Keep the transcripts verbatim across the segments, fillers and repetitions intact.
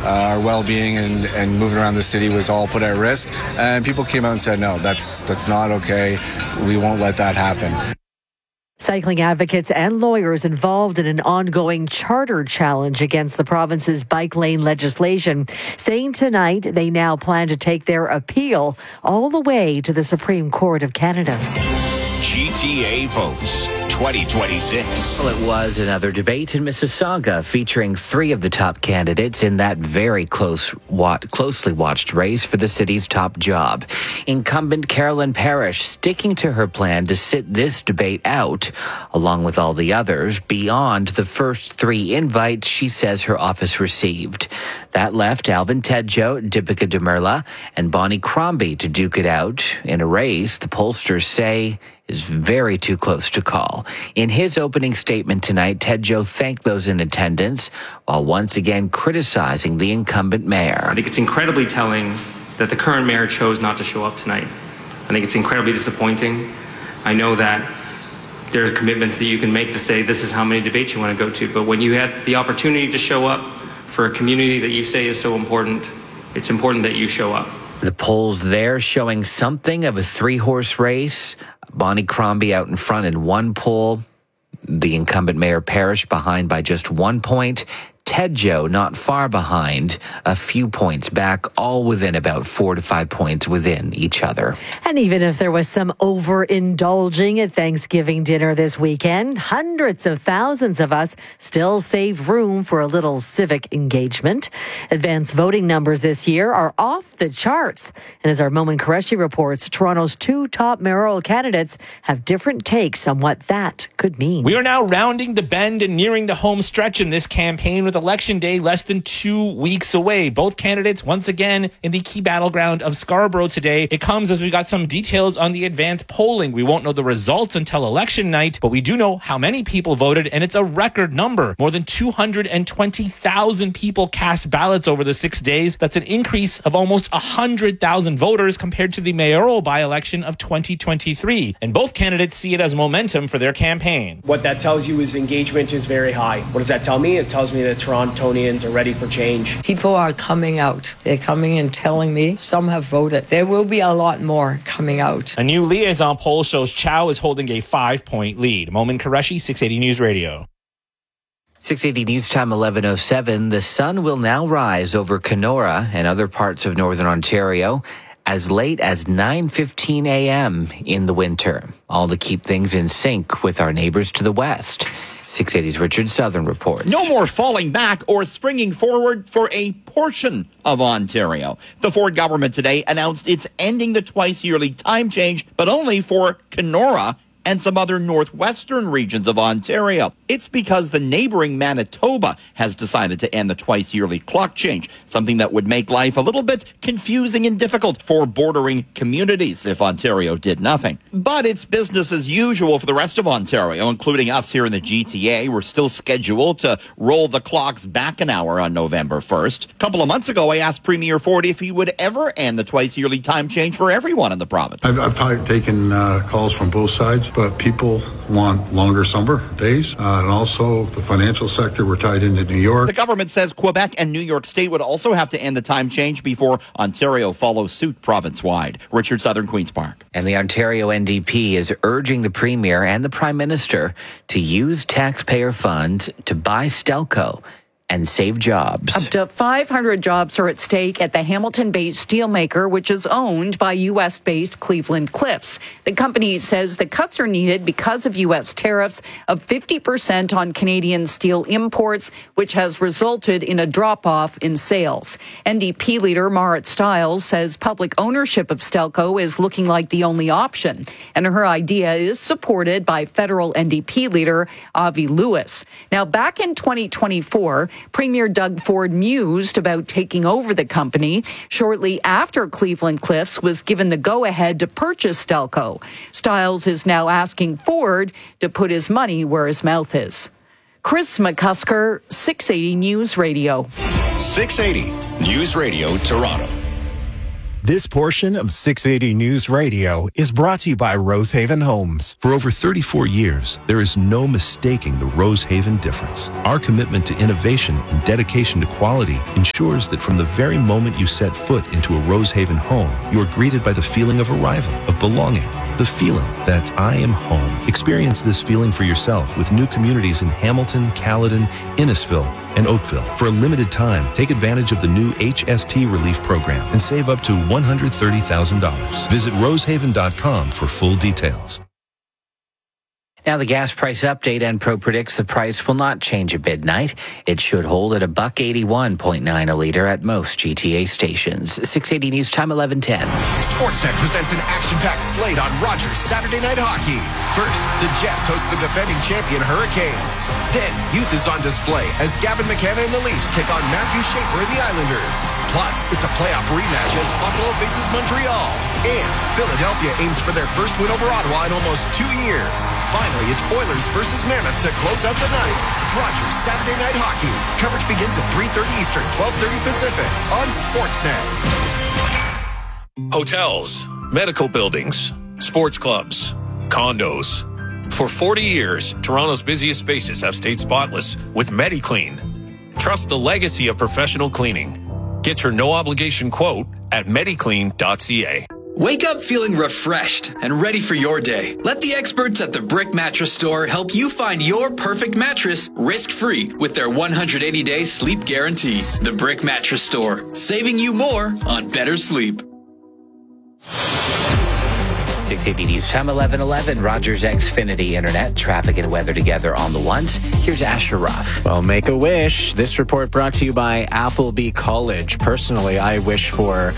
uh, our well-being and, and moving around the city was all put at risk. And people came out and said, no, that's that's not okay. We won't let that happen. Cycling advocates and lawyers involved in an ongoing charter challenge against the province's bike lane legislation, saying tonight they now plan to take their appeal all the way to the Supreme Court of Canada. G T A votes twenty twenty-six. Well, it was another debate in Mississauga featuring three of the top candidates in that very close, wa- closely watched race for the city's top job. Incumbent Carolyn Parrish sticking to her plan to sit this debate out, along with all the others, beyond the first three invites she says her office received. That left Alvin Tedjo, Deepika Demirla, and Bonnie Crombie to duke it out in a race the pollsters say is very too close to call. In his opening statement tonight, Tedjo thanked those in attendance while once again criticizing the incumbent mayor. I think it's incredibly telling that the current mayor chose not to show up tonight. I think it's incredibly disappointing. I know that there are commitments that you can make to say this is how many debates you want to go to, but when you had the opportunity to show up for a community that you say is so important, it's important that you show up. The polls there showing something of a three-horse race. Bonnie Crombie out in front in one poll. The incumbent Mayor Parrish behind by just one point. Tedjo not far behind, a few points back, all within about four to five points within each other. And even if there was some overindulging at Thanksgiving dinner this weekend, hundreds of thousands of us still save room for a little civic engagement. Advanced voting numbers this year are off the charts. And as our Momin Qureshi reports, Toronto's two top mayoral candidates have different takes on what that could mean. We are now rounding the bend and nearing the home stretch in this campaign with Election Day less than two weeks away. Both candidates once again in the key battleground of Scarborough today. It comes as we got some details on the advanced polling. We won't know the results until election night, but we do know how many people voted, and it's a record number. More than two hundred twenty thousand people cast ballots over the six days. That's an increase of almost one hundred thousand voters compared to the mayoral by-election of twenty twenty-three. And both candidates see it as momentum for their campaign. What that tells you is engagement is very high. What does that tell me? It tells me that Torontonians are ready for change. People are coming out. They're coming and telling me some have voted. There will be a lot more coming out. A new liaison poll shows Chow is holding a five-point lead. Momin Qureshi, six eighty News Radio. six eighty News Time, eleven oh seven. The sun will now rise over Kenora and other parts of northern Ontario as late as nine fifteen a.m. in the winter, all to keep things in sync with our neighbors to the west. six eighty's Richard Southern reports. No more falling back or springing forward for a portion of Ontario. The Ford government today announced it's ending the twice-yearly time change, but only for Kenora and some other northwestern regions of Ontario. It's because the neighboring Manitoba has decided to end the twice-yearly clock change, something that would make life a little bit confusing and difficult for bordering communities if Ontario did nothing. But it's business as usual for the rest of Ontario, including us here in the G T A. We're still scheduled to roll the clocks back an hour on November first. A couple of months ago, I asked Premier Ford if he would ever end the twice-yearly time change for everyone in the province. I've, I've taken uh, calls from both sides, but people want longer summer days. Uh, and also the financial sector, we're tied into New York. The government says Quebec and New York State would also have to end the time change before Ontario follows suit province-wide. Richard Southern, Queen's Park. And the Ontario N D P is urging the Premier and the Prime Minister to use taxpayer funds to buy Stelco and save jobs. Up to five hundred jobs are at stake at the Hamilton-based steelmaker, which is owned by U S-based Cleveland-Cliffs. The company says the cuts are needed because of U S tariffs of fifty percent on Canadian steel imports, which has resulted in a drop-off in sales. N D P leader Marit Stiles says public ownership of Stelco is looking like the only option, and her idea is supported by federal N D P leader Avi Lewis. Now, back in twenty twenty-four, Premier Doug Ford mused about taking over the company shortly after Cleveland-Cliffs was given the go-ahead to purchase Stelco. Stiles is now asking Ford to put his money where his mouth is. Chris McCusker, six eighty News Radio. six eighty News Radio, Toronto. This portion of six eighty News Radio is brought to you by Rosehaven Homes. For over thirty-four years, there is no mistaking the Rosehaven difference. Our commitment to innovation and dedication to quality ensures that from the very moment you set foot into a Rosehaven home, you are greeted by the feeling of arrival, of belonging, the feeling that I am home. Experience this feeling for yourself with new communities in Hamilton, Caledon, Innisfil, and Oakville. For a limited time, take advantage of the new H S T Relief Program and save up to one hundred thirty thousand dollars. Visit rosehaven dot com for full details. Now the gas price update. Enpro predicts the price will not change at midnight. It should hold at a buck eighty-one point nine a liter at most G T A stations. six eighty News Time, eleven ten. Sportsnet presents an action-packed slate on Rogers Saturday Night Hockey. First, the Jets host the defending champion Hurricanes. Then, youth is on display as Gavin McKenna and the Leafs take on Matthew Schaefer and the Islanders. Plus, it's a playoff rematch as Buffalo faces Montreal. And Philadelphia aims for their first win over Ottawa in almost two years. Finally, it's Oilers versus Mammoth to close out the night. Rogers Saturday Night Hockey. Coverage begins at three thirty Eastern, twelve thirty Pacific on Sportsnet. Hotels, medical buildings, sports clubs, condos. For forty years, Toronto's busiest spaces have stayed spotless with MediClean. Trust the legacy of professional cleaning. Get your no-obligation quote at mediclean dot c a. Wake up feeling refreshed and ready for your day. Let the experts at the Brick Mattress Store help you find your perfect mattress risk-free with their one hundred eighty day sleep guarantee. The Brick Mattress Store, saving you more on better sleep. six eighty News Time, eleven eleven. Rogers Xfinity Internet, traffic and weather together on the ones. Here's Asher Roth. Well, make a wish. This report brought to you by Appleby College. Personally, I wish for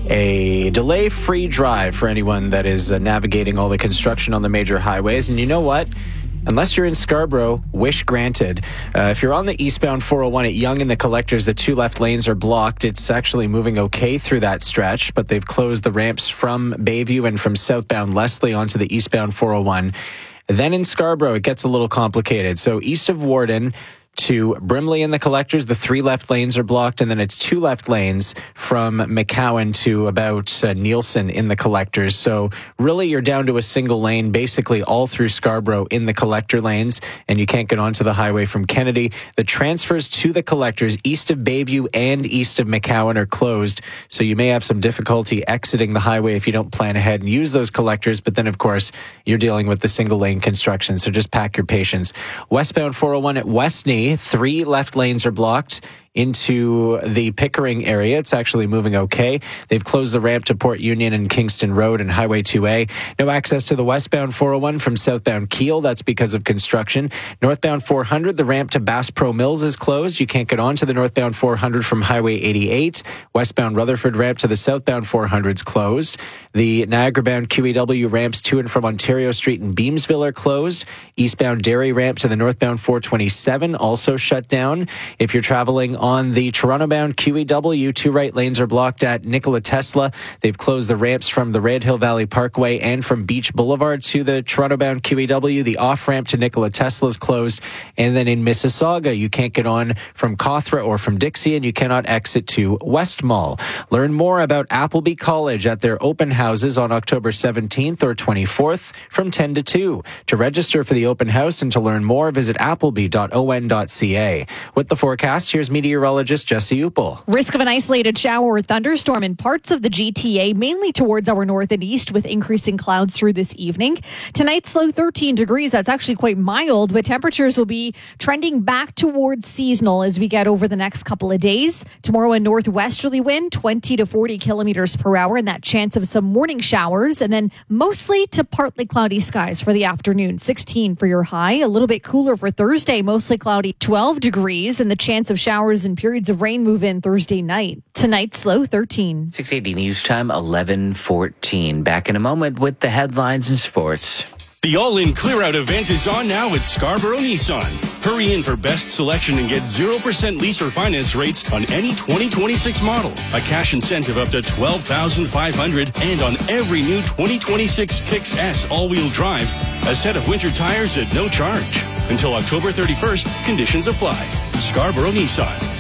a delay-free drive for anyone that is uh, navigating all the construction on the major highways. And you know what? Unless you're in Scarborough, wish granted. Uh, if you're on the eastbound four oh one at Yonge and the Collectors, the two left lanes are blocked. It's actually moving okay through that stretch, but they've closed the ramps from Bayview and from southbound Leslie onto the eastbound four oh one. Then in Scarborough, it gets a little complicated. So east of Warden to Brimley and the Collectors, the three left lanes are blocked, and then it's two left lanes from McCowan to about uh, Nielsen in the Collectors. So really you're down to a single lane basically all through Scarborough in the Collector lanes, and you can't get onto the highway from Kennedy. The transfers to the Collectors east of Bayview and east of McCowan are closed, so you may have some difficulty exiting the highway if you don't plan ahead and use those Collectors, but then of course you're dealing with the single lane construction, so just pack your patience. Westbound four oh one at Westney, three left lanes are blocked into the Pickering area. It's actually moving okay. They've closed the ramp to Port Union and Kingston Road and Highway two A. No access to the westbound four oh one from southbound Keele. That's because of construction. Northbound four hundred, the ramp to Bass Pro Mills is closed. You can't get onto the northbound four hundred from Highway eighty-eight. Westbound Rutherford ramp to the southbound four hundred is closed. The Niagara-bound Q E W ramps to and from Ontario Street and Beamsville are closed. Eastbound Derry ramp to the northbound four twenty-seven also shut down. If you're traveling on the Toronto-bound Q E W, two right lanes are blocked at Nikola Tesla. They've closed the ramps from the Red Hill Valley Parkway and from Beach Boulevard to the Toronto-bound Q E W. The off-ramp to Nikola Tesla is closed. And then in Mississauga, you can't get on from Cawthra or from Dixie, and you cannot exit to West Mall. Learn more about Appleby College at their open houses on October seventeenth or twenty-fourth from ten to two. To register for the open house and to learn more, visit appleby dot o n dot c a. With the forecast, here's meteorologist Jesse Upel. Risk of an isolated shower or thunderstorm in parts of the G T A, mainly towards our north and east, with increasing clouds through this evening. Tonight's low thirteen degrees. That's actually quite mild, but temperatures will be trending back towards seasonal as we get over the next couple of days. Tomorrow, a northwesterly wind, twenty to forty kilometers per hour, and that chance of some morning showers, and then mostly to partly cloudy skies for the afternoon. sixteen for your high. A little bit cooler for Thursday, mostly cloudy, twelve degrees, and the chance of showers and periods of rain move in Thursday night. Tonight's low thirteen. six eighty News Time, eleven fourteen. Back in a moment with the headlines and sports. The all-in clear-out event is on now at Scarborough Nissan. Hurry in for best selection and get zero percent lease or finance rates on any twenty twenty-six model. A cash incentive up to twelve thousand five hundred dollars and on every new twenty twenty-six Kicks S all-wheel drive. A set of winter tires at no charge. Until October thirty-first, conditions apply. Scarborough Nissan.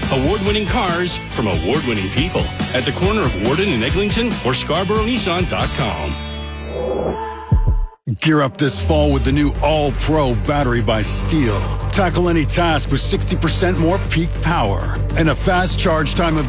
Award-winning cars from award-winning people at the corner of Warden and Eglinton or Scarborough Nissan dot com. Gear up this fall with the new All-Pro battery by Steel. Tackle any task with sixty percent more peak power and a fast charge time of